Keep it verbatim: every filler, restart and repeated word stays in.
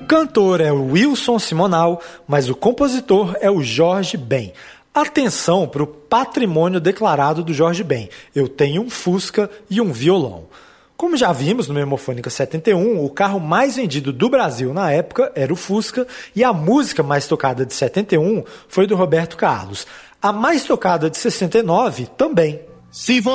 cantor é o Wilson Simonal, mas o compositor é o Jorge Ben. Atenção para o patrimônio declarado do Jorge Ben. Eu tenho um Fusca e um violão. Como já vimos no Memofônica setenta e um, o carro mais vendido do Brasil na época era o Fusca e a música mais tocada de setenta e um foi do Roberto Carlos. A mais tocada de sessenta e nove também. Se